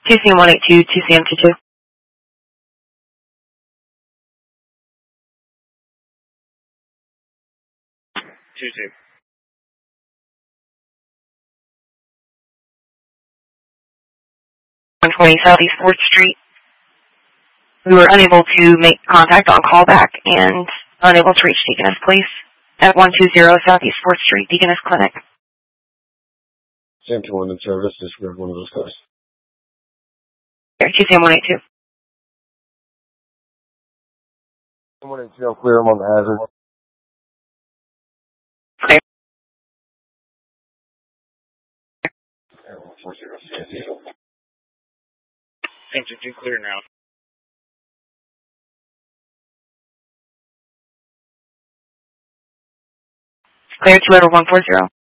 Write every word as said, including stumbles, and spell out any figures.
two C M one eight two, two C M two two. two two. one twenty Southeast fourth Street. We were unable to make contact on callback and unable to reach Deaconess Place at one two zero Southeast fourth Street, Deaconess Clinic. C M two one in service, just grab one of those cars. two C M one eight two. one eight two, I'll clear them on the hazard. Clear. Engine two clear now. Clear two over one four zero.